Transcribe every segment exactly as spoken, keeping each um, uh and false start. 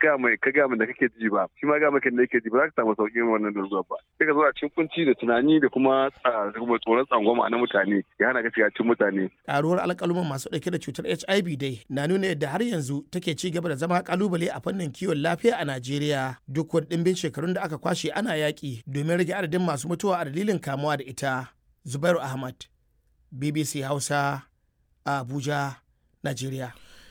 ga mai ka ga mai da kake ji ba shi ma ga mai kan da yake ji ba za ka samu sauƙin wannan durguwar ba sai ka zo a cikin kunci da tunani da kuma kuma tsoron tsangwama na mutane ya hana ka shiga cikin mutane. Ƙaruwar alƙaluman masu ɗauke da cutar H I V dai na nuna yadda har yanzu take ci gaba da zama ƙalubale a fannin kiwon lafiya a Najeriya duk wani ɗimbin shekarun da aka kwashe ana yaƙi domin rage adadin masu mutuwa a dalilin kamuwa da ita. Zubairu Ahmad, B B C Hausa, Abuja, Najeriya.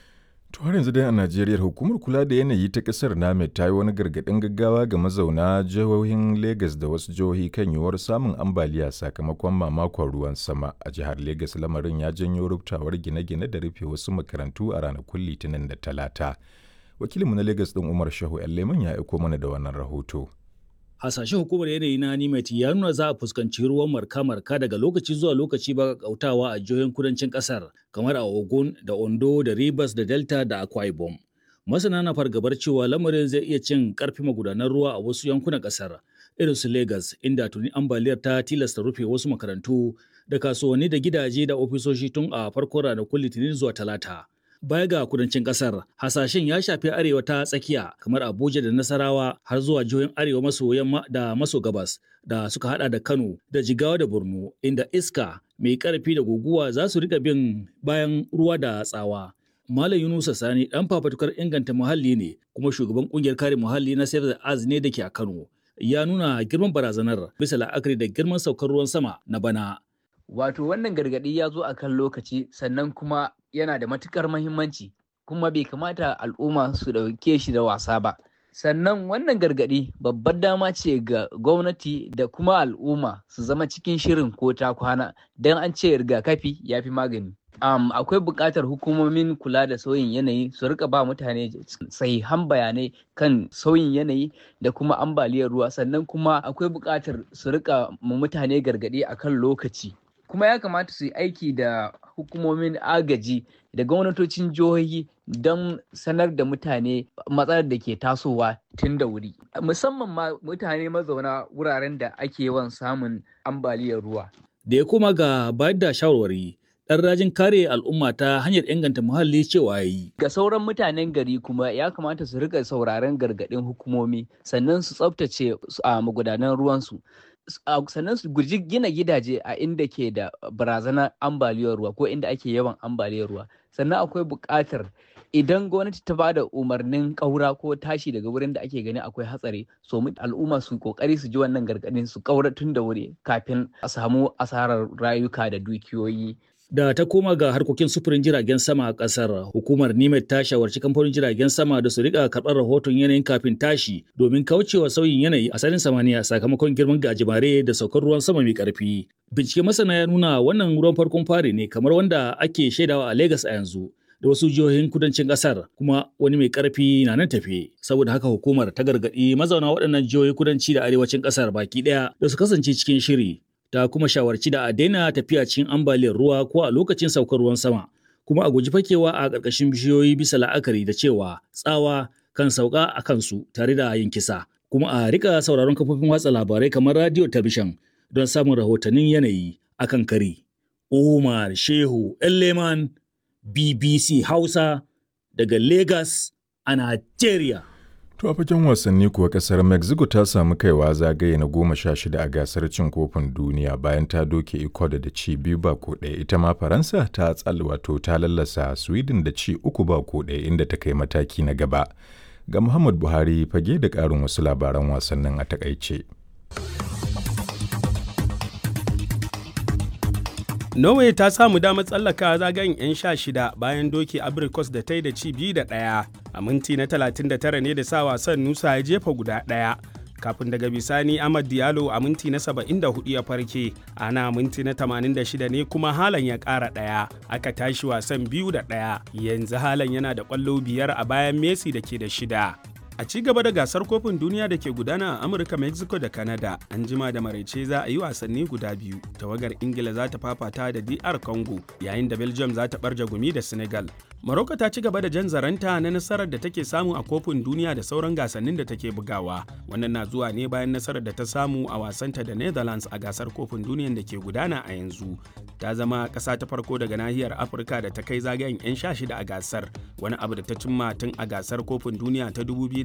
To har yanzu dai a Najeriya hukumar kula da yanayi ta ƙasar NAMED ta yi wani gargaɗin gaggawa ga mazauna jihohin Legas da wasu jihohi kan yiwuwar samun ambaliya sakamakon mamakon ruwan sama. A jihar Legas lamarin ya janyo rubtawar gine-gine da rufe wasu makarantu a ranakun Litinin da Talata. Wakilinmu na Legas ɗin Umar Shehu Leman ya aiko mana da wannan rahoto. Hasashen hukumar yanayi na NIMET ya nuna za a fuskanci ruwan marka-marka daga lokaci zuwa lokaci ba kautawa a jihohin kudancin kasar kamar a Ogun da Ondo da Rivers da Delta da Akwa Ibom. Masana na fargabar cewa lamarin zai iya cin karfi magudanan ruwa a wasu yankunan kasar irin su Lagos inda tuni ambaliyar ta tilasta rufe wasu makarantu da kasuwanni da gidaje da ofisoshi tun a farkon ranakun Litinin zuwa Talata. Baya ga kudancin kasar, hasashen ya shafi arewa ta tsakiya kamar Abuja da Nasarawa har zuwa jihohin arewa maso yamma da maso gabas da suka hada da Kano da Jigawa da Borno inda iska mai karfi da guguwa za su rika bin bayan ruwa da tsawa. Malam Yunusa Sani dan fafatukar inganta muhalli ne kuma shugaban kungiyar kare muhalli na Save the Earth ne da ke a Kano. Ya nuna girman barazanar bisa la'akari da girman saukar ruwan sama na bana. Wato wannan gargaɗi ya zo a kan lokaci sannan kuma yana da matukar mahimmanci kuma bai kamata al'umma su ɗauke shi da wasa ba. Sannan wannan gargaɗi babbar dama ce ga gwamnati da kuma al'umma su zama cikin shirin ko ta kwana don an ce rigakafi ya fi magani. Um, akwai buƙatar hukumomin kula da sauyin yanayi su rika ba mutane sahihan bayanai kan sauyin yanayi da kuma ambaliyar ruwa sannan kuma akwai buƙatar su rika mu mutane gargaɗi akan lokaci. Kuma ya kamata su yi aiki da hukumomin agaji da gwamnatocin jihohi don sanar da mutane matsalar da ke tasowa tun da wuri. Musamman ma mutane mazauna wuraren da ake yawan samun ambaliyar ruwa. Da ya koma ga bayar da shawarwari, ɗan rajin kare al'umma ta hanyar inganta muhalli cewa ya yi. Ga sauran mutanen gari kuma ya kamata su rika sauraron gargaɗin hukumomi sannan su tsaftace a magudanan ruwansu. sannan su guji gina gidaje a inda ke da barazanar ambaliyar ruwa ko inda ake yawan ambaliyar ruwa sannan akwai buƙatar idan gwamnati ta ba da umarnin ƙaura ko tashi daga wurin da ake gani akwai hatsari so al'umma su kokari su ji wannan gargaɗin su ƙaura tun da wuri kafin a samu asarar rayuka da dukiyoyi. Da ta koma ga harkokin sufurin jiragen sama a ƙasar, hukumar NIMET ta shawarci kamfanin jiragen sama da su rika karɓar rahoton yanayin kafin tashi domin kaucewa sauyin yanayi a sararin samaniya sakamakon girman gajimare da saukar ruwan sama mai ƙarfi. Bincike masana ya nuna wannan ruwan farkon fari ne kamar wanda ake shaidawa a Legas a yanzu da wasu jihohin kudancin ƙasar kuma wani mai ƙarfi na nan tafe. Saboda haka hukumar ta gargaɗi mazauna waɗannan jihohi kudanci da arewacin ƙasar baki ɗaya da su kasance cikin shiri. Ta kuma shawarci da a daina tafiya cikin ambaliyar ruwa ko a lokacin saukar ruwan sama kuma a guji fakewa a ƙarƙashin bishiyoyi bisa la'akari da cewa tsawa kan sauka a kansu tare da yin kisa kuma a rika sauraron kafofin watsa labarai kamar radio talabishin don samun rahotannin yanayi akan kari. Umar Shehu Leman, B B C Hausa daga Lagos a Najeriya. To a fagen wasanni kuwa kasar Mexico ta samu kaiwa zagaye na goma sha shida a gasar cin kofin duniya bayan ta doke Ecuador da ci biyu ba ko ɗaya. Ita ma Faransa ta tsal wato ta lallasa Sweden da ci uku ba ko ɗaya inda ta kai mataki na gaba. Ga Muhammad Buhari fage da ƙarin wasu labaran wasannin a takaice. Norway ta samu damar tsallaka zagayen 'yan sha shida bayan doki Abrikos da ta yi da ci biyu da ɗaya. A minti na talatin da tara ne da sa wasan Nusa ya jefa guda ɗaya. Kafin daga bisani Amad Diallo a minti na saba'in da hudu ya farke. Ana minti na tamanin da shida ne kuma Haaland ya ƙara ɗaya. Aka tashi wasan biyu da ɗaya. Yanzu Haaland yana da ƙwallo biyar a bayan Messi da ke da shida. A ci gaba da gasar kofin duniya da ke gudana a Amurka, Mexico da Canada, an jima da maraice za a yi wasanni guda biyu. Tawagar Ingila za ta fafata da D R Congo, yayin da Belgium za ta barja gumi da Senegal. Morocco ta ci gaba da jan zaranta na nasarar da take samu a kofin duniya da sauran gasannin da take bugawa. Wannan na zuwa ne bayan nasarar da ta samu a wasanta da Netherlands a gasar kofin duniyan da ke gudana a yanzu. Ta zama ƙasa ta farko daga nahiyar Afirka da ta kai zagayen 'yan sha shida a gasar, wani abu da ta cimma tun a gasar kofin duniya ta dubu biyu